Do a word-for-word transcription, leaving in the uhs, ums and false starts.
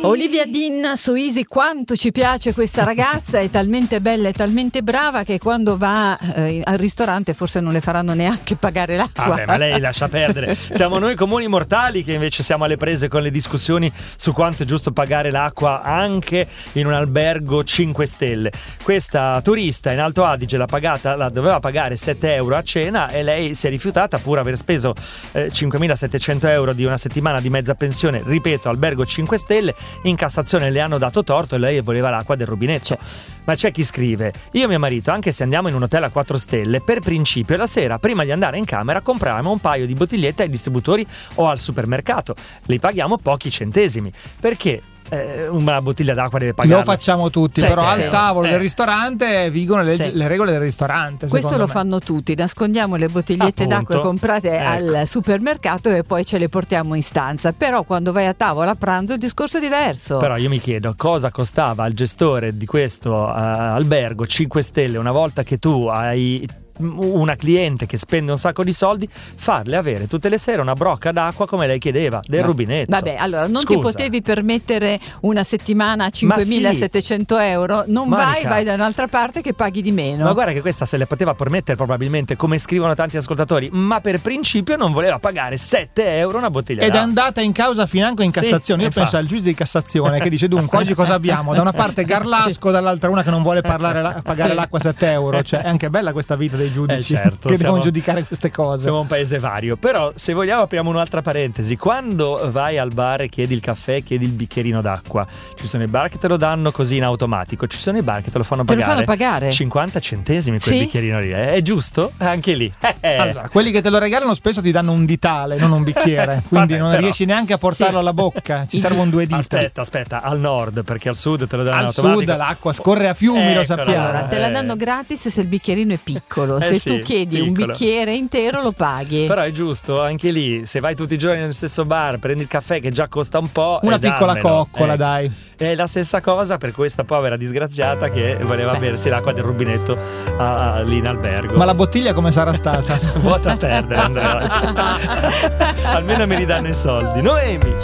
Olivia Dean su Easy, quanto ci piace questa ragazza, è talmente bella e talmente brava che quando va eh, al ristorante forse non le faranno neanche pagare l'acqua. Vabbè, ma lei lascia perdere. Siamo noi comuni mortali che invece siamo alle prese con le discussioni su quanto è giusto pagare l'acqua anche in un albergo cinque stelle. Questa turista in Alto Adige l'ha pagata, la doveva pagare sette euro a cena e lei si è rifiutata pur aver speso eh, cinquemilasettecento euro di una settimana di mezza pensione, ripeto, albergo cinque stelle. In Cassazione le hanno dato torto e lei voleva l'acqua del rubinetto. Cioè. Ma c'è chi scrive: io e mio marito, anche se andiamo in un hotel a quattro stelle, per principio la sera prima di andare in camera compriamo un paio di bottigliette ai distributori o al supermercato, li paghiamo pochi centesimi, perché Eh, una bottiglia d'acqua deve pagare. Lo facciamo tutti, sì, però sì. al tavolo eh. del ristorante vigono le, sì. le regole del ristorante. Questo lo me. fanno tutti, nascondiamo le bottigliette Appunto. d'acqua comprate Ecco. al supermercato e poi ce le portiamo in stanza, però quando vai a tavola a pranzo il discorso è diverso. Però io mi chiedo cosa costava al gestore di questo uh, albergo cinque stelle, una volta che tu hai una cliente che spende un sacco di soldi, farle avere tutte le sere una brocca d'acqua come lei chiedeva del Ma, rubinetto. Vabbè, allora non Scusa. ti potevi permettere una settimana a cinquemilasettecento euro, non Marica. vai, vai da un'altra parte che paghi di meno. Ma guarda che questa se le poteva permettere probabilmente, come scrivono tanti ascoltatori, ma per principio non voleva pagare sette euro una bottiglia Ed è d'acqua. andata in causa financo in Sì, Cassazione. Io infatti. penso al giudice di Cassazione che dice: dunque oggi cosa abbiamo? Da una parte Garlasco, dall'altra una che non vuole parlare la- pagare Sì. l'acqua sette euro. Cioè è anche bella questa vita dei giudici Eh, certo, che siamo- devono giudicare queste cose. Siamo un paese vario. Però se vogliamo apriamo un'altra parentesi. Quando vai al bar e chiedi il caffè, chiedi il bicchierino d'acqua, ci sono i bar che te lo danno così in automatico, ci sono i bar che te lo fanno Te lo pagare, fanno pagare? cinquanta centesimi quel Sì? bicchierino lì. È giusto? Anche lì. Eh. Allora, quelli che te lo regalano spesso ti danno un ditale, non un bicchiere, quindi Vabbè, non però. riesci neanche a portarlo Sì. alla bocca. Ci servono due dita. Aspetta, aspetta, al nord, perché al sud te lo danno in Al automatico. sud l'acqua scorre a fiumi, lo Eccola. sappiamo. Allora, te la Eh. danno gratis se il bicchierino è piccolo, Eh se sì, tu chiedi un piccolo. bicchiere intero lo paghi. Però è giusto, anche lì, se vai tutti i giorni nello stesso bar, prendi il caffè che già costa un po', Una e piccola dammelo. coccola, Eh. dai. È la stessa cosa per questa povera disgraziata che voleva Beh. bersi l'acqua del rubinetto ah, ah, lì in albergo. Ma la bottiglia come sarà stata? Vuota a perdere, Andrea. Almeno mi ridanno i soldi. Noemi!